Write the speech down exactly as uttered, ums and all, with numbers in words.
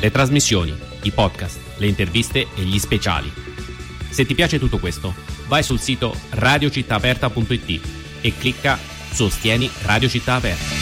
le trasmissioni, i podcast, le interviste e gli speciali. Se ti piace tutto questo, vai sul sito radio città aperta punto it e clicca Sostieni Radio Città Aperta.